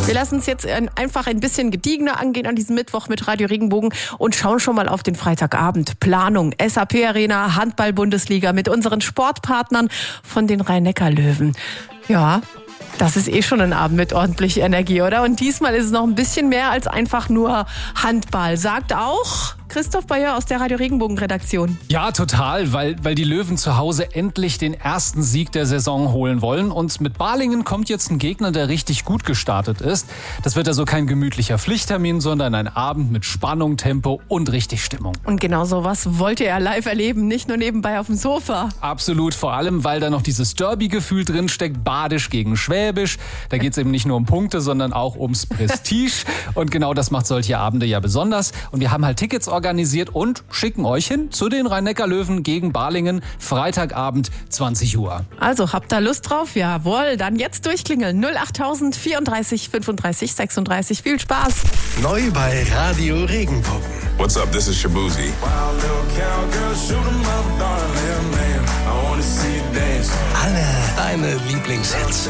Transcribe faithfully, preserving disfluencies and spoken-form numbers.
Wir lassen es jetzt einfach ein bisschen gediegener angehen an diesem Mittwoch mit Radio Regenbogen und schauen schon mal auf den Freitagabend. Planung, S A P Arena, Handball-Bundesliga mit unseren Sportpartnern von den Rhein-Neckar-Löwen. Ja, das ist eh schon ein Abend mit ordentlich Energie, oder? Und diesmal ist es noch ein bisschen mehr als einfach nur Handball. Sagt auch Christoph Bayer aus der Radio Regenbogen-Redaktion. Ja, total, weil, weil die Löwen zu Hause endlich den ersten Sieg der Saison holen wollen. Und mit Balingen kommt jetzt ein Gegner, der richtig gut gestartet ist. Das wird also kein gemütlicher Pflichttermin, sondern ein Abend mit Spannung, Tempo und richtig Stimmung. Und genau sowas wollt ihr ja live erleben, nicht nur nebenbei auf dem Sofa. Absolut, vor allem, weil da noch dieses Derby-Gefühl drinsteckt, Badisch gegen Schwäbisch. Da geht es eben nicht nur um Punkte, sondern auch ums Prestige. Und genau das macht solche Abende ja besonders. Und wir haben halt Tickets organisiert. organisiert und schicken euch hin zu den Rhein-Neckar-Löwen gegen Balingen, Freitagabend zwanzig Uhr. Also, habt ihr Lust drauf? Jawohl, dann jetzt durchklingeln. null acht tausend vierunddreißig fünfunddreißig sechsunddreißig. Viel Spaß. Neu bei Radio Regenbogen. What's up, this is Shabuzi. Alle deine Lieblingshits.